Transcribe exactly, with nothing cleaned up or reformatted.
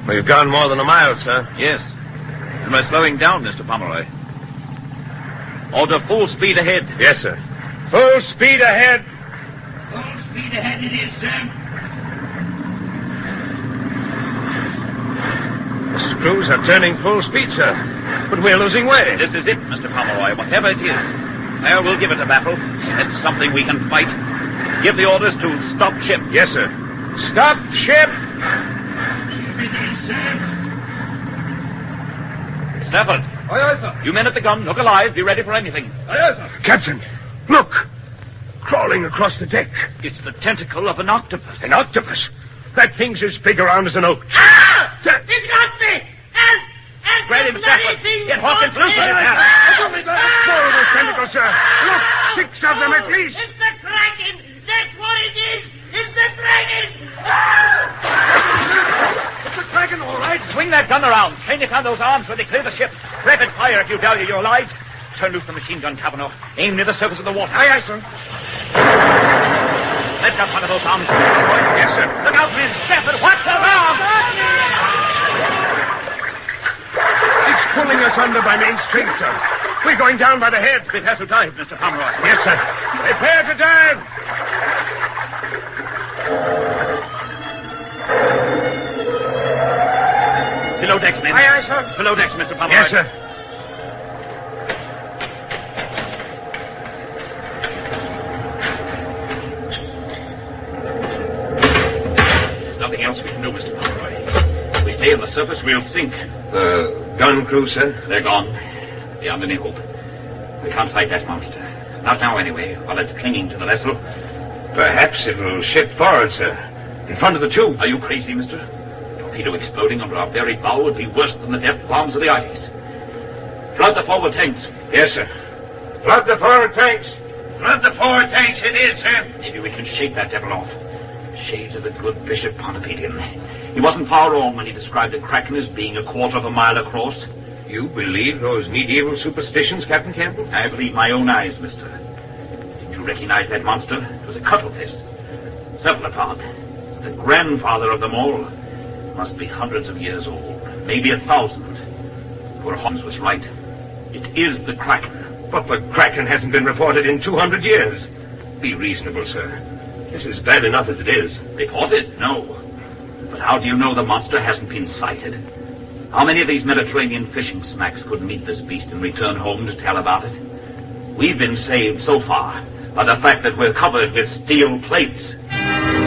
We've gone more than a mile, sir. Yes. And we're slowing down, Mister Pomeroy. Order full speed ahead. Yes, sir. Full speed ahead. Full speed ahead it is, sir. The screws are turning full speed, sir. But we're losing way. This is it, Mister Pomeroy, whatever it is. Well, we'll give it a battle. It's something we can fight. Give the orders to stop ship. Yes, sir. Stop ship! Ship it is, sir. Stafford. Aye, aye, sir. You men at the gun, look alive, be ready for anything. Aye, aye, sir. Captain, look! Crawling across the deck. It's the tentacle of an octopus. An octopus? That thing's as big around as an oak. Ah! That... It got me! And, and Grab him, the Stafford. bloody thing Get Hawkins got loose me. with his hand. Four of those tentacles, sir. Look, six of them at least. It's the Kraken! That's what it is! It's the Kraken! Ah! It's the Kraken, all right. Swing that gun around. Train it on those arms where they clear the ship. Rapid fire if you value your lives. Turn loose the machine gun, Cavanaugh. Aim near the surface of the water. Aye, aye, sir. Let up one of those arms. Yes, sir. Look out, men. Stafford, watch those arms. It's pulling us under by main strength, sir. We're going down by the head. Prepare to dive, Mister Pomeroy. Yes, sir. Prepare to dive. Below decks, men. Aye, aye, sir. Below decks, Mister Pomeroy. Yes, sir. There's nothing else we can do, Mister Pomeroy. If we stay on the surface, we'll sink. The gun crew, sir? They're gone. Beyond any hope. We can't fight that monster. Not now, anyway, while it's clinging to the vessel. Perhaps it'll shift forward, sir. In front of the tube. Are you crazy, mister? A torpedo exploding under our very bow would be worse than the depth bombs of the Arctics. Flood the forward tanks. Yes, sir. Flood the forward tanks. Flood the forward tanks it is, sir. Maybe we can shake that devil off. Shades of the good Bishop Pontoppidan. He wasn't far wrong when he described the Kraken as being a quarter of a mile across. You believe those medieval superstitions, Captain Campbell? I believe my own eyes, mister. Didn't you recognize that monster? It was a cuttlefish. Cephalopod. The grandfather of them all. Must be hundreds of years old. Maybe a thousand. Poor Holmes was right. It is the Kraken. But the Kraken hasn't been reported in two hundred years. Be reasonable, sir. This is bad enough as it is. Reported? No. But how do you know the monster hasn't been sighted? How many of these Mediterranean fishing smacks could meet this beast and return home to tell about it? We've been saved so far by the fact that we're covered with steel plates.